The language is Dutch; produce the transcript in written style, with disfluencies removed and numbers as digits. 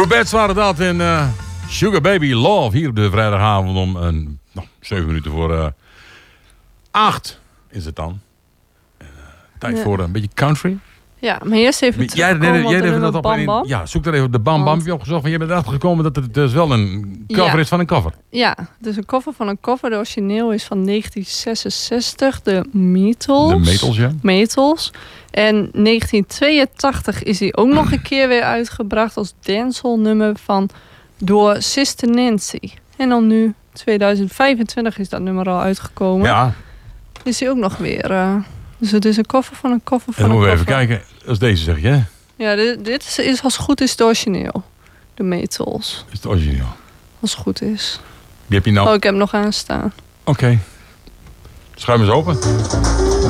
Rubettes waren dat in Sugar Baby Love. Hier op de vrijdagavond om 7 minuten voor 8 is het dan. Tijd voor een beetje country. Ja, maar eerst even terugkomen op de nummer Bam Bam. Ja, zoek daar even de Bam Bam. Heb je opgezocht, maar je bent erachter gekomen dat het dus wel een cover is van een cover. Ja, dus een cover van een cover. De origineel is van 1966, de Metals. De Metals, ja. Metals. En 1982 is die ook nog een keer weer uitgebracht als dancehall nummer door Sister Nancy. En dan nu, 2025 is dat nummer al uitgekomen. Ja. Is die ook nog weer... Dus het is een cover van een cover van en dan een moeten we cover. even kijken. Dat is deze, zeg je, hè? Ja, dit is als het goed is het origineel. De Metals. Is het origineel? Als het goed is. Die heb je nou... Oh, ik heb hem nog aanstaan. Oké. Schuim eens open.